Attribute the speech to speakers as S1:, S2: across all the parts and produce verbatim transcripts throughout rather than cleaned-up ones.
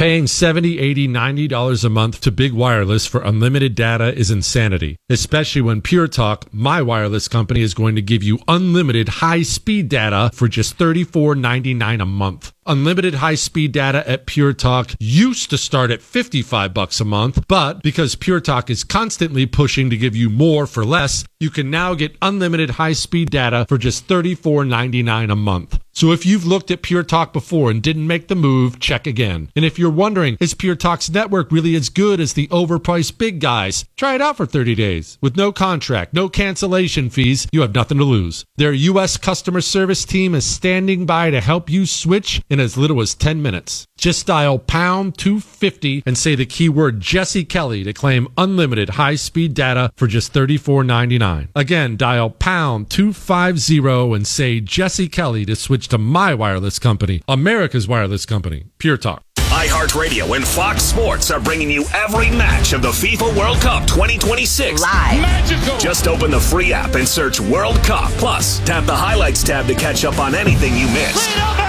S1: Paying seventy dollars, eighty dollars, ninety dollars a month to Big Wireless for unlimited data is insanity, especially when Pure Talk, my wireless company, is going to give you unlimited high-speed data for just thirty-four ninety-nine a month. Unlimited high-speed data at Pure Talk used to start at fifty-five bucks a month, but because Pure Talk is constantly pushing to give you more for less, you can now get unlimited high-speed data for just thirty-four ninety-nine a month. So if you've looked at Pure Talk before and didn't make the move, check again. And if you're wondering, is Pure Talk's network really as good as the overpriced big guys? Try it out for thirty days. With no contract, no cancellation fees, you have nothing to lose. Their U S customer service team is standing by to help you switch in as little as ten minutes. Just dial pound two fifty and say the keyword Jesse Kelly to claim unlimited high-speed data for just thirty-four ninety-nine. Again, dial pound two fifty and say Jesse Kelly to switch to my wireless company, America's wireless company, Pure Talk.
S2: iHeartRadio and Fox Sports are bringing you every match of the FIFA World Cup twenty twenty-six.
S3: Live.
S2: Magical. Just open the free app and search World Cup. Plus, tap the highlights tab to catch up on anything you missed.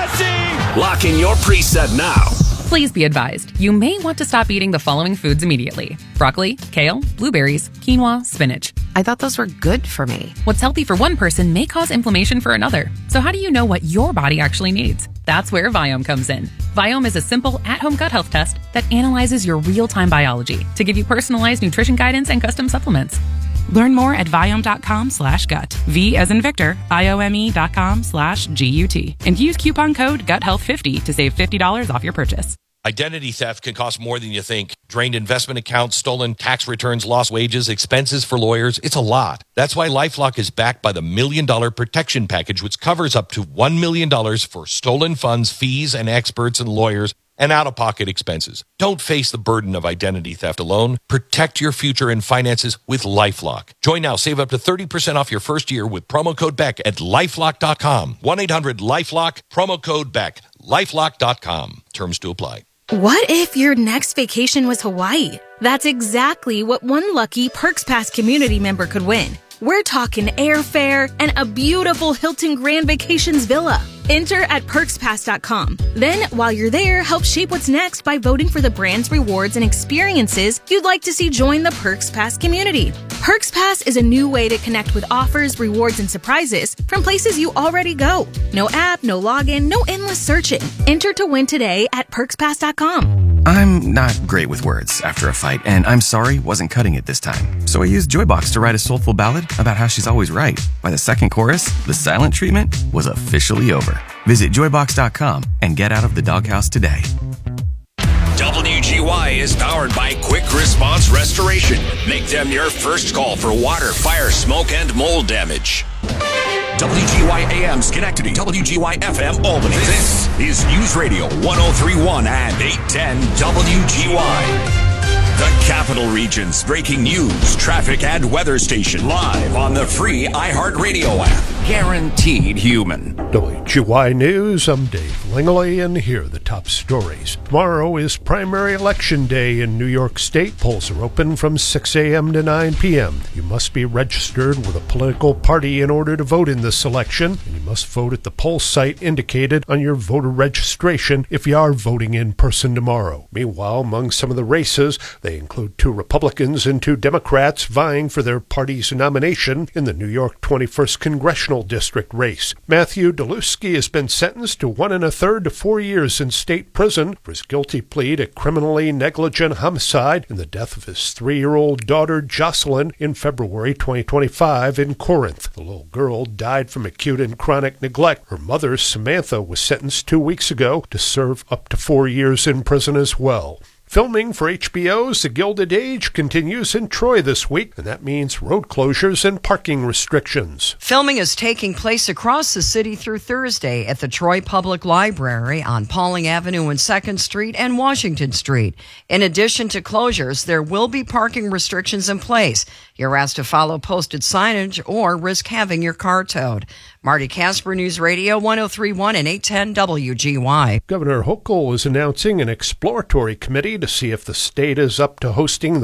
S2: Lock in your preset now.
S4: Please be advised, you may want to stop eating the following foods immediately. Broccoli, kale, blueberries, quinoa, spinach.
S3: I thought those were good for me.
S4: What's healthy for one person may cause inflammation for another. So how do you know what your body actually needs? That's where Viome comes in. Viome is a simple at-home gut health test that analyzes your real-time biology to give you personalized nutrition guidance and custom supplements.
S5: Learn more at Viome.com slash gut. V as in Victor, I-O-M-E dot com slash G-U-T. And use coupon code gut health fifty to save fifty dollars off your purchase.
S6: Identity theft can cost more than you think. Drained investment accounts, stolen tax returns, lost wages, expenses for lawyers. It's a lot. That's why LifeLock is backed by the Million Dollar Protection Package, which covers up to one million dollars for stolen funds, fees, and experts and lawyers, and out-of-pocket expenses. Don't face the burden of identity theft alone. Protect your future and finances with LifeLock. Join now. Save up to thirty percent off your first year with promo code Beck at LifeLock dot com. one eight hundred LifeLock, promo code Beck. LifeLock dot com. Terms to apply.
S7: What if your next vacation was Hawaii? That's exactly what one lucky Perks Pass community member could win. We're talking airfare and a beautiful Hilton Grand Vacations villa. Enter at perks pass dot com. Then, while you're there, help shape what's next by voting for the brands, rewards, and experiences you'd like to see join the Perks Pass community. Perks Pass is a new way to connect with offers, rewards, and surprises from places you already go. No app, no login, no endless searching. Enter to win today at perks pass dot com.
S8: I'm not great with words after a fight, and I'm sorry wasn't cutting it this time. So I used Joybox to write a soulful ballad about how she's always right. By the second chorus, the silent treatment was officially over. Visit joybox dot com and get out of the doghouse today.
S2: W G Y is powered by Quick Response Restoration. Make them your first call for water, fire, smoke, and mold damage. W G Y A M Schenectady, W G Y F M Albany. This is News Radio one oh three point one and eight ten W G Y. The Capital Region's breaking news, traffic, and weather station live on the free iHeartRadio app. Guaranteed human.
S9: W G Y News, I'm Dave Langley, and here are the top stories. Tomorrow is primary election day in New York State. Polls are open from six a.m. to nine p.m. You must be registered with a political party in order to vote in this election, and you must vote at the poll site indicated on your voter registration if you are voting in person tomorrow. Meanwhile, among some of the races, they include two Republicans and two Democrats vying for their party's nomination in the New York twenty-first Congressional District race. Matthew Delusky has been sentenced to one and a third to four years in state prison for his guilty plea to criminally negligent homicide in the death of his three-year-old daughter Jocelyn in February twenty twenty-five in Corinth. The little girl died from acute and chronic neglect. Her mother, Samantha, was sentenced two weeks ago to serve up to four years in prison as well. Filming for H B O's The Gilded Age continues in Troy this week, and that means road closures and parking restrictions.
S10: Filming is taking place across the city through Thursday at the Troy Public Library on Pauling Avenue and second Street and Washington Street. In addition to closures, there will be parking restrictions in place. You're asked to follow posted signage or risk having your car towed. Marty Casper, News Radio one oh three point one and eight ten W G Y.
S9: Governor Hochul is announcing an exploratory committee to see if the state is up to hosting the